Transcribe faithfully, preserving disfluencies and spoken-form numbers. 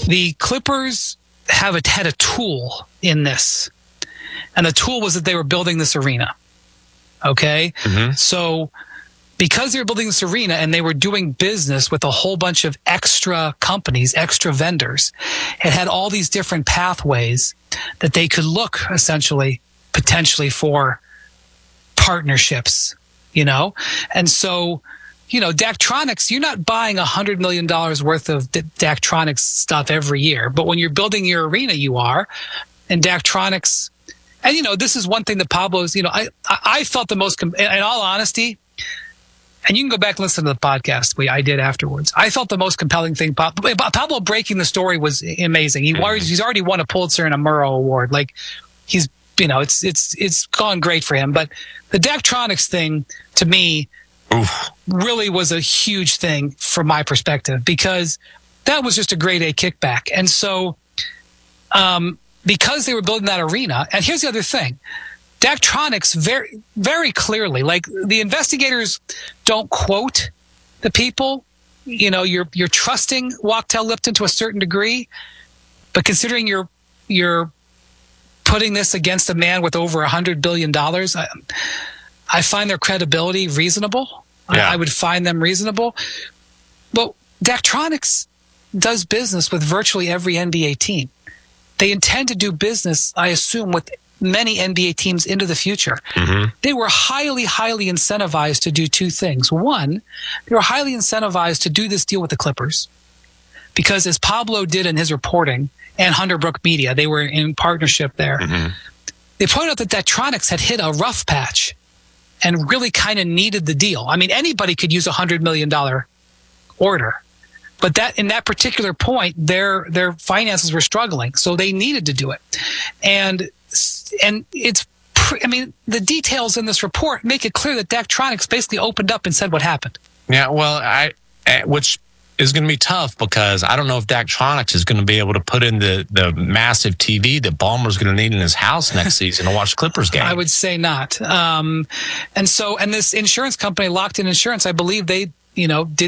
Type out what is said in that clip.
the Clippers have a, had a tool in this. And the tool was that they were building this arena. Okay? Mm-hmm. So because they were building this arena and they were doing business with a whole bunch of extra companies, extra vendors, it had all these different pathways that they could look essentially, potentially for partnerships, you know? And so, you know, Daktronics, you're not buying one hundred million dollars worth of D- Daktronics stuff every year. But when you're building your arena, you are. And Daktronics, and, you know, this is one thing that Pablo's, you know, I, I felt the most, in all honesty, and you can go back and listen to the podcast we I did afterwards. I felt the most compelling thing. Pablo, Pablo breaking the story was amazing. He mm-hmm. he's already won a Pulitzer and a Murrow Award. Like he's, you know, it's it's it's gone great for him. But the Daktronics thing to me Oof. really was a huge thing from my perspective because that was just a grade A kickback. And so, um, because they were building that arena, and here's the other thing. Daktronics very, very clearly, like the investigators don't quote the people. You know, you're you're trusting Wachtell Lipton to a certain degree, but considering you're you're putting this against a man with over a hundred billion dollars, I, I find their credibility reasonable. Yeah. I, I would find them reasonable. But Daktronics does business with virtually every N B A team. They intend to do business, I assume, with many N B A teams into the future. Mm-hmm. They were highly, highly incentivized to do two things. One, they were highly incentivized to do this deal with the Clippers because, as Pablo did in his reporting and Hunter Brook Media, they were in partnership there. Mm-hmm. They pointed out that Daktronics had hit a rough patch and really kind of needed the deal. I mean, anybody could use a one hundred million dollars order. But that in that particular point, their their finances were struggling, so they needed to do it. And and it's, pre- I mean, the details in this report make it clear that Daktronics basically opened up and said what happened. Yeah, well, I which is going to be tough because I don't know if Daktronics is going to be able to put in the, the massive T V that Ballmer's going to need in his house next season to watch Clippers game. I would say not. Um, and so, and this insurance company, Locked In Insurance, I believe they, you know, did